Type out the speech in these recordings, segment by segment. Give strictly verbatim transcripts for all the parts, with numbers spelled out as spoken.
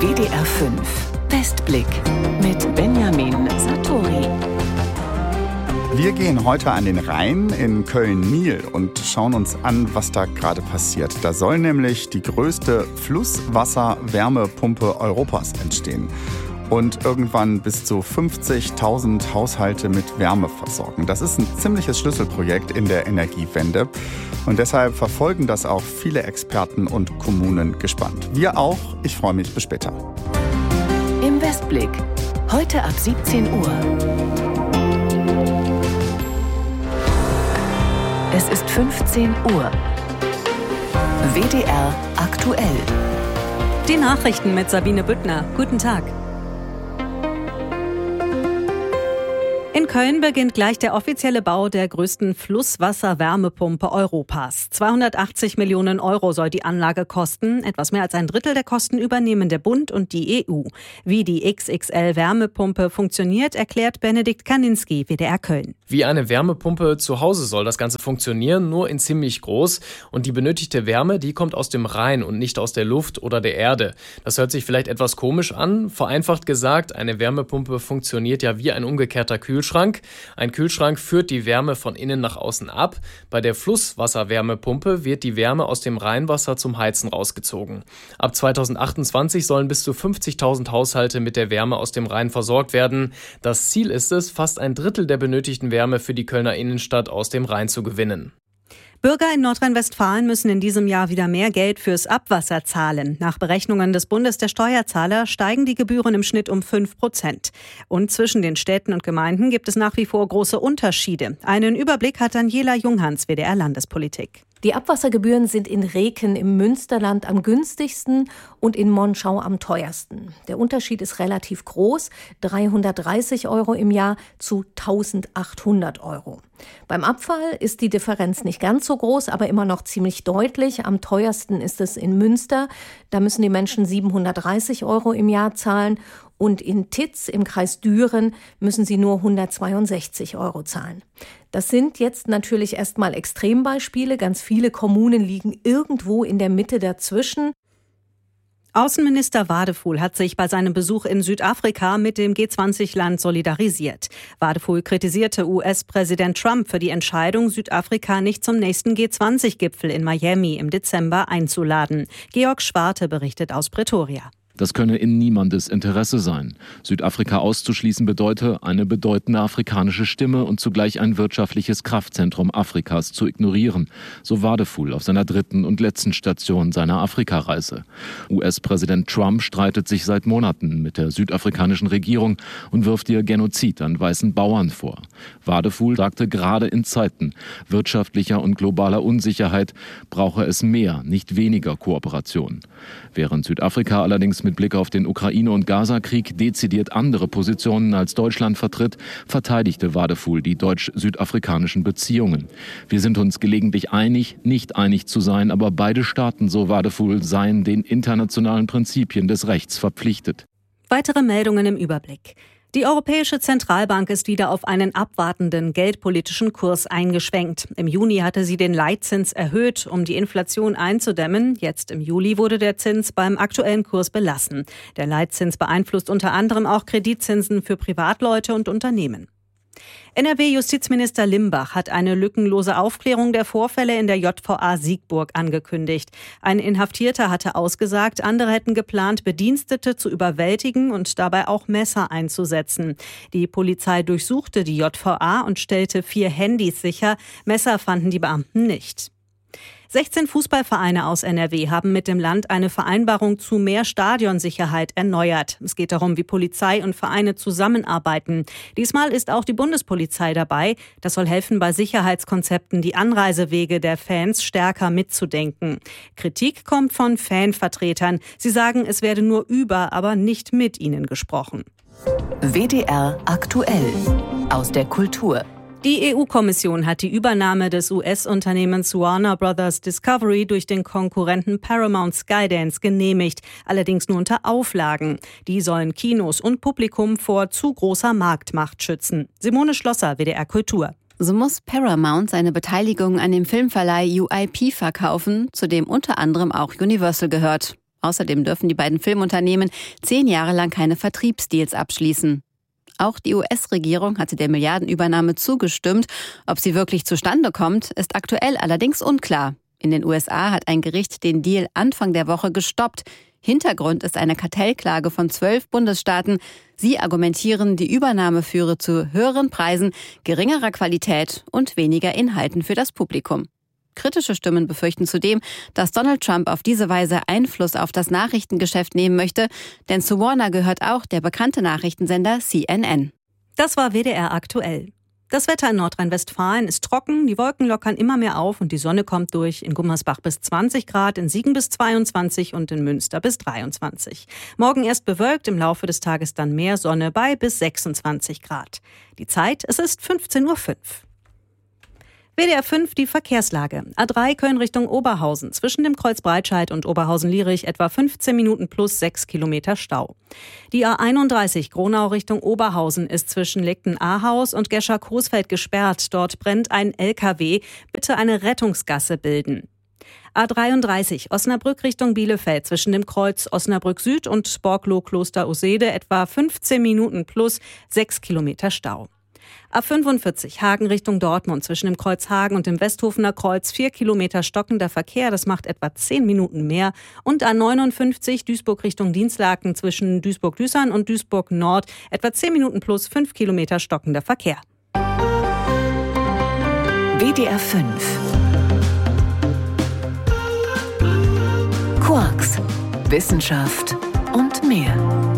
W D R fünf Westblick mit Benjamin Satori. Wir gehen heute an den Rhein in Köln-Niel und schauen uns an, was da gerade passiert. Da soll nämlich die größte Flusswasser-Wärmepumpe Europas entstehen und irgendwann bis zu fünfzigtausend Haushalte mit Wärme versorgen. Das ist ein ziemliches Schlüsselprojekt in der Energiewende und deshalb verfolgen das auch viele Experten und Kommunen gespannt. Wir auch. Ich freue mich. Bis später. Im Westblick. Heute ab siebzehn Uhr. Es ist fünfzehn Uhr. W D R aktuell. Die Nachrichten mit Sabine Büttner. Guten Tag. In Köln beginnt gleich der offizielle Bau der größten Flusswasser-Wärmepumpe Europas. zweihundertachtzig Millionen Euro soll die Anlage kosten. Etwas mehr als ein Drittel der Kosten übernehmen der Bund und die E U. Wie die X X L-Wärmepumpe funktioniert, erklärt Benedikt Kaninski, W D R Köln. Wie eine Wärmepumpe zu Hause soll das Ganze funktionieren, nur in ziemlich groß. Und die benötigte Wärme, die kommt aus dem Rhein und nicht aus der Luft oder der Erde. Das hört sich vielleicht etwas komisch an. Vereinfacht gesagt, eine Wärmepumpe funktioniert ja wie ein umgekehrter Kühlschrank. Ein Kühlschrank führt die Wärme von innen nach außen ab. Bei der Flusswasserwärmepumpe wird die Wärme aus dem Rheinwasser zum Heizen rausgezogen. Ab zweitausendachtundzwanzig sollen bis zu fünfzigtausend Haushalte mit der Wärme aus dem Rhein versorgt werden. Das Ziel ist es, fast ein Drittel der benötigten Wärme für die Kölner Innenstadt aus dem Rhein zu gewinnen. Bürger in Nordrhein-Westfalen müssen in diesem Jahr wieder mehr Geld fürs Abwasser zahlen. Nach Berechnungen des Bundes der Steuerzahler steigen die Gebühren im Schnitt um fünf Prozent. Und zwischen den Städten und Gemeinden gibt es nach wie vor große Unterschiede. Einen Überblick hat Daniela Junghans, W D R Landespolitik. Die Abwassergebühren sind in Reken im Münsterland am günstigsten und in Monschau am teuersten. Der Unterschied ist relativ groß, dreihundertdreißig Euro im Jahr zu eintausendachthundert Euro. Beim Abfall ist die Differenz nicht ganz so groß, aber immer noch ziemlich deutlich. Am teuersten ist es in Münster. Da müssen die Menschen siebenhundertdreißig Euro im Jahr zahlen. Und in Titz im Kreis Düren müssen sie nur hundertzweiundsechzig Euro zahlen. Das sind jetzt natürlich erstmal Extrembeispiele. Ganz viele Kommunen liegen irgendwo in der Mitte dazwischen. Außenminister Wadefuhl hat sich bei seinem Besuch in Südafrika mit dem G zwanzig Land solidarisiert. Wadefuhl kritisierte U S-Präsident Trump für die Entscheidung, Südafrika nicht zum nächsten G zwanzig Gipfel in Miami im Dezember einzuladen. Georg Schwarte berichtet aus Pretoria. Das könne in niemandes Interesse sein. Südafrika auszuschließen bedeute, eine bedeutende afrikanische Stimme und zugleich ein wirtschaftliches Kraftzentrum Afrikas zu ignorieren, so Wadefuhl auf seiner dritten und letzten Station seiner Afrikareise. U S-Präsident Trump streitet sich seit Monaten mit der südafrikanischen Regierung und wirft ihr Genozid an weißen Bauern vor. Wadefuhl sagte, gerade in Zeiten wirtschaftlicher und globaler Unsicherheit brauche es mehr, nicht weniger Kooperation. Während Südafrika allerdings mit Blick auf den Ukraine- und Gaza-Krieg dezidiert andere Positionen als Deutschland vertritt, verteidigte Wadefuhl die deutsch-südafrikanischen Beziehungen. Wir sind uns gelegentlich einig, nicht einig zu sein, aber beide Staaten, so Wadefuhl, seien den internationalen Prinzipien des Rechts verpflichtet. Weitere Meldungen im Überblick. Die Europäische Zentralbank ist wieder auf einen abwartenden geldpolitischen Kurs eingeschwenkt. Im Juni hatte sie den Leitzins erhöht, um die Inflation einzudämmen. Jetzt im Juli wurde der Zins beim aktuellen Kurs belassen. Der Leitzins beeinflusst unter anderem auch Kreditzinsen für Privatleute und Unternehmen. N R W-Justizminister Limbach hat eine lückenlose Aufklärung der Vorfälle in der J V A Siegburg angekündigt. Ein Inhaftierter hatte ausgesagt, andere hätten geplant, Bedienstete zu überwältigen und dabei auch Messer einzusetzen. Die Polizei durchsuchte die J V A und stellte vier Handys sicher. Messer fanden die Beamten nicht. sechzehn Fußballvereine aus N R W haben mit dem Land eine Vereinbarung zu mehr Stadionsicherheit erneuert. Es geht darum, wie Polizei und Vereine zusammenarbeiten. Diesmal ist auch die Bundespolizei dabei. Das soll helfen, bei Sicherheitskonzepten die Anreisewege der Fans stärker mitzudenken. Kritik kommt von Fanvertretern. Sie sagen, es werde nur über, aber nicht mit ihnen gesprochen. W D R aktuell aus der Kultur. Die E U-Kommission hat die Übernahme des U S-Unternehmens Warner Brothers Discovery durch den Konkurrenten Paramount Skydance genehmigt, allerdings nur unter Auflagen. Die sollen Kinos und Publikum vor zu großer Marktmacht schützen. Simone Schlosser, W D R Kultur. So muss Paramount seine Beteiligung an dem Filmverleih U I P verkaufen, zu dem unter anderem auch Universal gehört. Außerdem dürfen die beiden Filmunternehmen zehn Jahre lang keine Vertriebsdeals abschließen. Auch die U S-Regierung hatte der Milliardenübernahme zugestimmt. Ob sie wirklich zustande kommt, ist aktuell allerdings unklar. In den U S A hat ein Gericht den Deal Anfang der Woche gestoppt. Hintergrund ist eine Kartellklage von zwölf Bundesstaaten. Sie argumentieren, die Übernahme führe zu höheren Preisen, geringerer Qualität und weniger Inhalten für das Publikum. Kritische Stimmen befürchten zudem, dass Donald Trump auf diese Weise Einfluss auf das Nachrichtengeschäft nehmen möchte, denn zu Warner gehört auch der bekannte Nachrichtensender C N N. Das war W D R aktuell. Das Wetter in Nordrhein-Westfalen ist trocken, die Wolken lockern immer mehr auf und die Sonne kommt durch. In Gummersbach bis zwanzig Grad, in Siegen bis zweiundzwanzig und in Münster bis dreiundzwanzig. Morgen erst bewölkt, im Laufe des Tages dann mehr Sonne bei bis sechsundzwanzig Grad. Die Zeit, es ist fünfzehn Uhr fünf. W D R fünf, die Verkehrslage. A drei Köln Richtung Oberhausen. Zwischen dem Kreuz Breitscheid und Oberhausen-Lierich etwa fünfzehn Minuten plus sechs Kilometer Stau. Die A einunddreißig Gronau Richtung Oberhausen ist zwischen Legten-Ahaus und Gescher-Coesfeld gesperrt. Dort brennt ein L K W. Bitte eine Rettungsgasse bilden. A dreiunddreißig Osnabrück Richtung Bielefeld zwischen dem Kreuz Osnabrück Süd und Borkloh-Kloster-Usede etwa fünfzehn Minuten plus sechs Kilometer Stau. A fünfundvierzig Hagen Richtung Dortmund zwischen dem Kreuz Hagen und dem Westhofener Kreuz vier Kilometer stockender Verkehr, das macht etwa zehn Minuten mehr. Und A neunundfünfzig Duisburg Richtung Dienstlaken zwischen Duisburg-Düsseldorf und Duisburg Nord etwa zehn Minuten plus fünf Kilometer stockender Verkehr. W D R fünf. Quarks, Wissenschaft und mehr.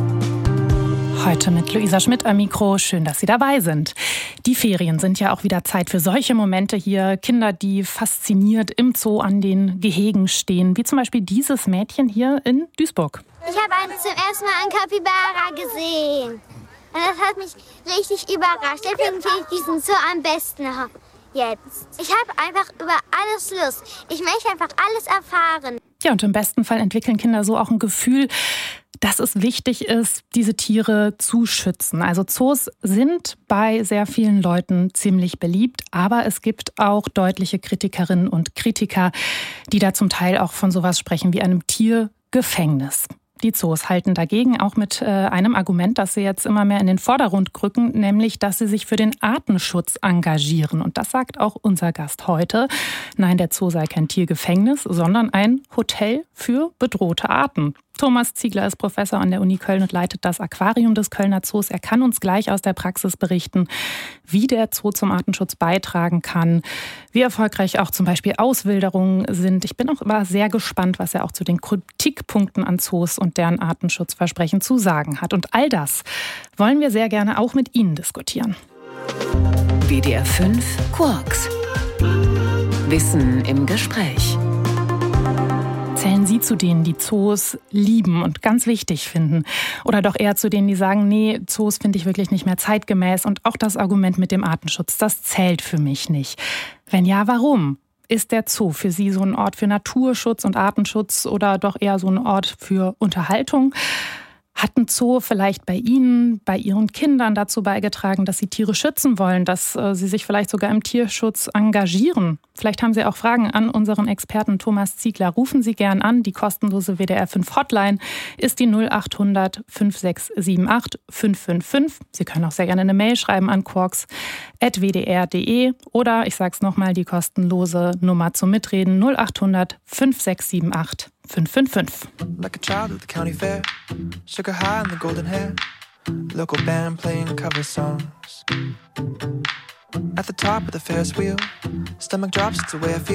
Heute mit Luisa Schmidt am Mikro. Schön, dass Sie dabei sind. Die Ferien sind ja auch wieder Zeit für solche Momente hier. Kinder, die fasziniert im Zoo an den Gehegen stehen, wie zum Beispiel dieses Mädchen hier in Duisburg. Ich habe zum ersten Mal einen Kapibara gesehen. Und das hat mich richtig überrascht. Deswegen finde ich diesen Zoo am besten jetzt. Ich habe einfach über alles Lust. Ich möchte einfach alles erfahren. Ja, und im besten Fall entwickeln Kinder so auch ein Gefühl, dass es wichtig ist, diese Tiere zu schützen. Also Zoos sind bei sehr vielen Leuten ziemlich beliebt, aber es gibt auch deutliche Kritikerinnen und Kritiker, die da zum Teil auch von sowas sprechen wie einem Tiergefängnis. Die Zoos halten dagegen auch mit äh, einem Argument, das sie jetzt immer mehr in den Vordergrund rücken, nämlich, dass sie sich für den Artenschutz engagieren. Und das sagt auch unser Gast heute. Nein, der Zoo sei kein Tiergefängnis, sondern ein Hotel für bedrohte Arten. Thomas Ziegler ist Professor an der Uni Köln und leitet das Aquarium des Kölner Zoos. Er kann uns gleich aus der Praxis berichten, wie der Zoo zum Artenschutz beitragen kann, wie erfolgreich auch zum Beispiel Auswilderungen sind. Ich bin auch immer sehr gespannt, was er auch zu den Kritikpunkten an Zoos und deren Artenschutzversprechen zu sagen hat. Und all das wollen wir sehr gerne auch mit Ihnen diskutieren. W D R fünf Quarks. Wissen im Gespräch. Zählen Sie zu denen, die Zoos lieben und ganz wichtig finden? Oder doch eher zu denen, die sagen, nee, Zoos finde ich wirklich nicht mehr zeitgemäß und auch das Argument mit dem Artenschutz, das zählt für mich nicht. Wenn ja, warum? Ist der Zoo für Sie so ein Ort für Naturschutz und Artenschutz oder doch eher so ein Ort für Unterhaltung? Hat ein Zoo vielleicht bei Ihnen, bei Ihren Kindern dazu beigetragen, dass Sie Tiere schützen wollen, dass äh, Sie sich vielleicht sogar im Tierschutz engagieren? Vielleicht haben Sie auch Fragen an unseren Experten Thomas Ziegler. Rufen Sie gern an. Die kostenlose W D R fünf Hotline ist die null acht hundert fünf sechs sieben acht fünf fünf fünf. Sie können auch sehr gerne eine Mail schreiben an quarks at w d r punkt d e oder, ich sage es nochmal, die kostenlose Nummer zum Mitreden null acht hundert fünf sechs sieben acht fünf fünf fünf. Like a child at the county fair, sugar high in the golden hair, local band playing cover songs. At the top of the Ferris wheel, stomach drops, it's the way I feel.